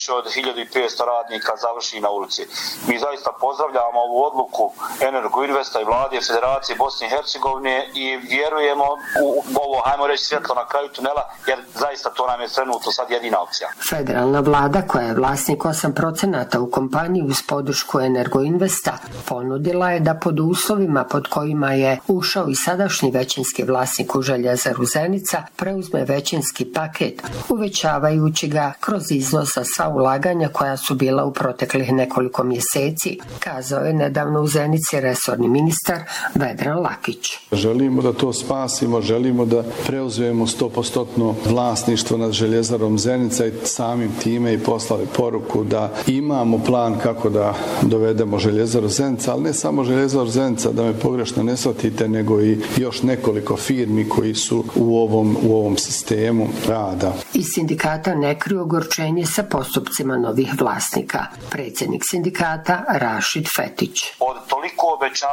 od 1500 radnika završi na ulici. Mi zaista pozdravljamo ovu odluku Energoinvesta i Vlade Federacije Bosne i Hercegovine i vjerujemo u ovo, hajmo reći, svjetlo na kraju tunela, jer zaista to nam je trenutno sad jedina opcija. Federalna vlada, koja je vlasnik 8% u kompaniji uz podršku Energoinvesta, ponudila je da pod uslovima pod kojima je ušao i sadašnji većinski vlasnik u Željezaru Zenica preuzme većinski paket, uvećavajući ga kroz iznos za sva ulaganja koja su bila u proteklih nekoliko mjeseci, kazao je nedavno u Zenici resorni ministar Vedran Lakić. Želimo da to spasimo, želimo da preuzmemo 100% vlasništvo nad Željezarom Zenica i samim time i poslali poruku da imamo plan kako da dovedemo Željezaru Zenica, ali ne samo Željezaru Zenica, da me pogrešno ne shvatite, nego i još nekoliko firmi koji su u ovom sistemu rada. Iz sindikata ne kriju ogorčenje sa postupcima novih vlasnika. Predsjednik sindikata Rašid Fetić. Od toliko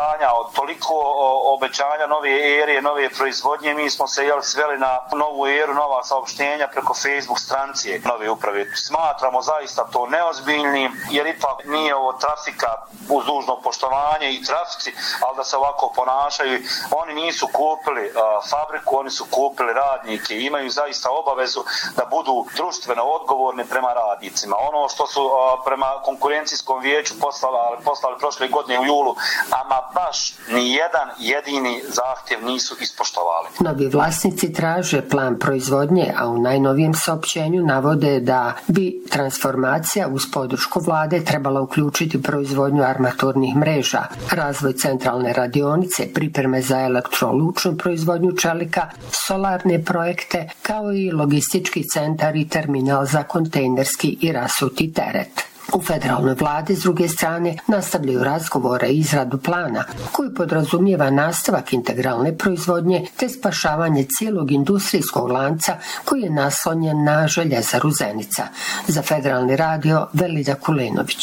obećanja nove ere, nove proizvodnje, mi smo se sveli na novu eru, nova saopštenja preko Facebook stranice nove uprave. Smatramo zaista to neozbiljnim, jer ipak nije ovo trafika uz dužno poštovanje i trafici, ali da se ovako ponašaju. Oni nisu kupili fabriku, oni su kupili radnike i imaju zaista obavezu da budu društveno odgovorni prema radnicima. Ono što su prema konkurencijskom vijeću poslali prošle godine u julu, ama baš ni jedan jedini zahtjev nisu ispoštovali. Novi vlasnici traže plan proizvodnje, a u najnovijem saopćenju navode da bi transformacija uz podršku vlade trebala uključiti proizvodnju armaturnih mreža, razvoj centralne radionice, pripreme za elektrolučnu proizvodnju čelika, solarne projekte, kao i logistički centar i terminal za kontejnerski i rasuti teret. U federalnoj vladi, s druge strane, nastavljaju razgovore i izradu plana, koji podrazumijeva nastavak integralne proizvodnje te spašavanje cijelog industrijskog lanca koji je naslonjen na Željezaru Zenica. Za Federalni radio, Velida Kulenović.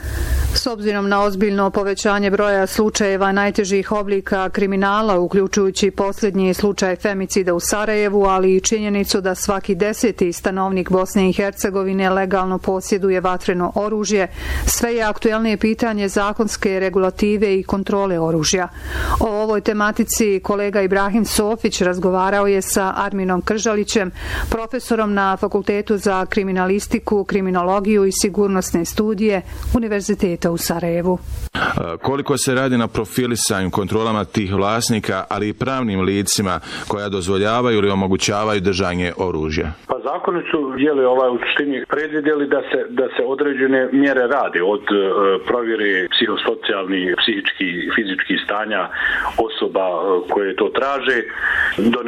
S obzirom na ozbiljno povećanje broja slučajeva najtežih oblika kriminala, uključujući posljednji slučaj femicida u Sarajevu, ali i činjenicu da svaki 10. stanovnik Bosne i Hercegovine legalno posjeduje vatreno oružje, sve je aktuelnije pitanje zakonske regulative i kontrole oružja. O ovoj tematici kolega Ibrahim Sofić razgovarao je sa Arminom Kržalićem, profesorom na Fakultetu za kriminalistiku, kriminologiju i sigurnosne studije Univerziteta u Sarajevu. Koliko se radi na profilisanju, kontrolama tih vlasnika, ali i pravnim licima koja dozvoljavaju ili omogućavaju držanje oružja? Pa zakoni su u suštini predvidjeli da se određene mjere rade od provjere psihosocijalnih, psihičkih i fizičkih stanja osoba koje to traže, do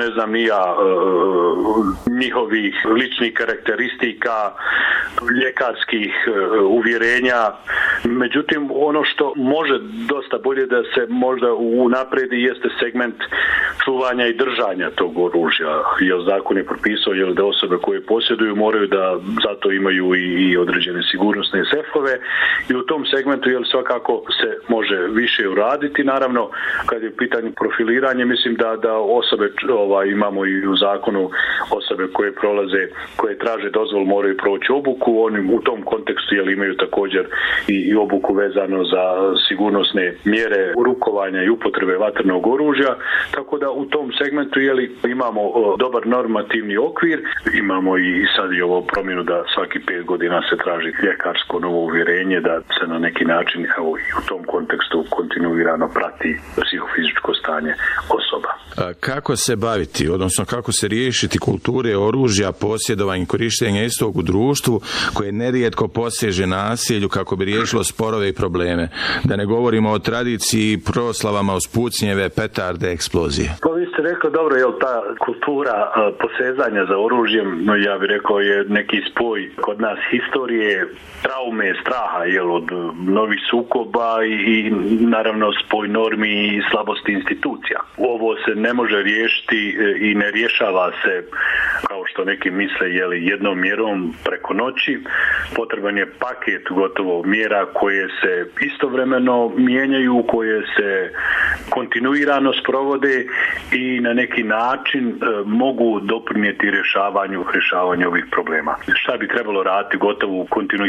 njihovih ličnih karakteristika, ljekarskih uvjerenja. Međutim, ono što može dosta bolje da se možda unapredi jeste segment čuvanja i držanja tog oružja. Jer zakon je propisao da osobe koje posjeduju moraju da zato imaju i određene sigurnosne sefove i u tom segmentu svakako se može više uraditi. Naravno, kad je u pitanju profiliranje, mislim da osobe imamo i u zakonu osobe koje traže dozvol moraju proći obuku. Oni u tom kontekstu imaju također i obuku vezano za sigurnosne mjere rukovanja i upotrebe vatrenog oružja, tako da u tom segmentu imamo dobar normativni okvir, imamo i sad i ovo promjenu da svaki 5 godina se traži ljekarsko novo uvjerenje, da se na neki način i u tom kontekstu kontinuirano prati psihofizičko stanje osoba. Kako se baviti, odnosno kako se riješiti kulture oružja, posjedovanja i korištenja istog u društvu koje nerijetko poseže nasilju kako bi riješilo sporove i probleme? Da ne govorimo o tradiciji, proslavama uz pucnjeve, petarde, eksplozije. Pa vi ste rekli, dobro, ta kultura posezanja za oružjem, ja bih rekao, je neki spoj kod nas historije, traume, straha od novih sukoba i naravno spoj normi i slabosti institucija. Ovo se ne može riješiti i ne rješava se, kao što neki misle, jednom mjerom preko noći. Potreban je paket gotovo mjera koje se istovremeno mijenjaju, koje se kontinuirano sprovode i na neki način mogu doprinijeti rješavanju ovih problema. Šta bi trebalo raditi gotovo u kontinuitetu?